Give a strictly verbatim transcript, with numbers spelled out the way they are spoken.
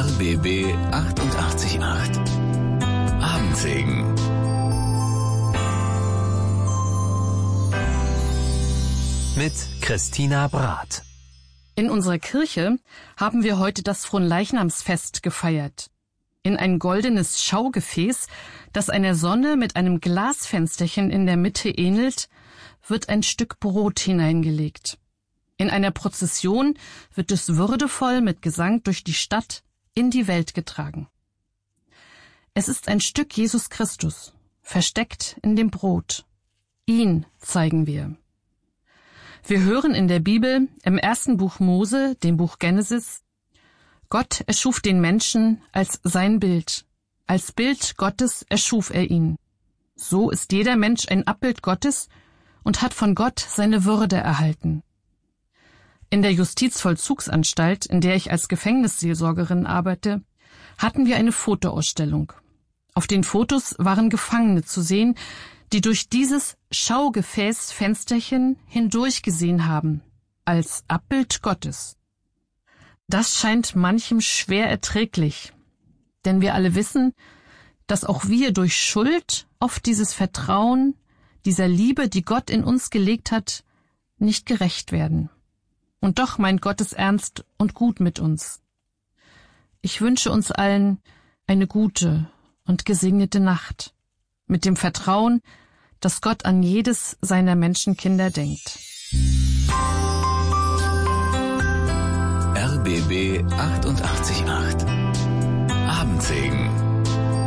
R B B achtundachtzig Komma acht. Abendsegen. Mit Christina Brath. In unserer Kirche haben wir heute das Fronleichnamsfest gefeiert. In ein goldenes Schaugefäß, das einer Sonne mit einem Glasfensterchen in der Mitte ähnelt, wird ein Stück Brot hineingelegt. In einer Prozession wird es würdevoll mit Gesang durch die Stadt in die Welt getragen. Es ist ein Stück Jesus Christus, versteckt in dem Brot. Ihn zeigen wir. Wir hören in der Bibel im ersten Buch Mose, dem Buch Genesis: Gott erschuf den Menschen als sein Bild. Als Bild Gottes erschuf er ihn. So ist jeder Mensch ein Abbild Gottes und hat von Gott seine Würde erhalten. In der Justizvollzugsanstalt, in der ich als Gefängnisseelsorgerin arbeite, hatten wir eine Fotoausstellung. Auf den Fotos waren Gefangene zu sehen, die durch dieses Schaugefäß-Fensterchen hindurchgesehen haben, als Abbild Gottes. Das scheint manchem schwer erträglich, denn wir alle wissen, dass auch wir durch Schuld auf dieses Vertrauen, dieser Liebe, die Gott in uns gelegt hat, nicht gerecht werden. Und doch meint Gott es ernst und gut mit uns. Ich wünsche uns allen eine gute und gesegnete Nacht, mit dem Vertrauen, dass Gott an jedes seiner Menschenkinder denkt. R B B achtundachtzig Komma acht. Abendsegen.